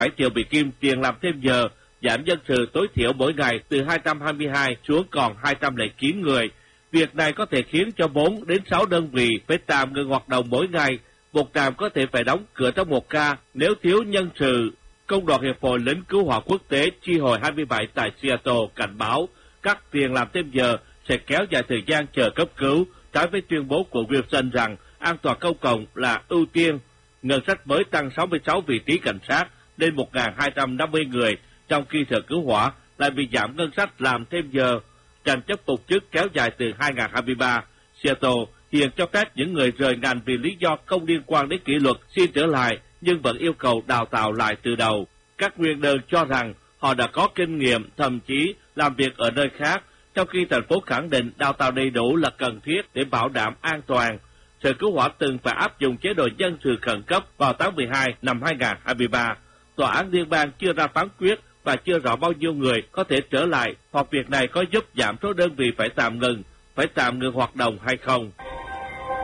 7 triệu Mỹ Kim tiền làm thêm giờ, giảm nhân sự tối thiểu mỗi ngày từ 222 xuống còn 209 người. Việc này có thể khiến cho 4 đến 6 đơn vị phải tạm ngừng hoạt động mỗi ngày. Một trạm có thể phải đóng cửa trong một ca nếu thiếu nhân sự. Công đoàn Hiệp hội Lính Cứu hỏa Quốc tế chi hội 27 tại Seattle cảnh báo các tiền làm thêm giờ sẽ kéo dài thời gian chờ cấp cứu, trái với tuyên bố của Wilson rằng an toàn công cộng là ưu tiên. Ngân sách mới tăng 66 vị trí cảnh sát lên 1.250 người, trong khi sở cứu hỏa lại bị giảm ngân sách làm thêm giờ. Tranh chấp phục chức kéo dài từ 2023. Seattle hiện cho phép những người rời ngành vì lý do không liên quan đến kỷ luật xin trở lại, nhưng vẫn yêu cầu đào tạo lại từ đầu. Các nguyên đơn cho rằng họ đã có kinh nghiệm, thậm chí làm việc ở nơi khác, trong khi thành phố khẳng định đào tạo đầy đủ là cần thiết để bảo đảm an toàn. Sở cứu hỏa từng phải áp dụng chế độ nhân sự khẩn cấp vào tháng 12 năm 2023. Tòa án liên bang chưa ra phán quyết và chưa rõ bao nhiêu người có thể trở lại, hoặc việc này có giúp giảm số đơn vị phải tạm ngừng hoạt động hay không.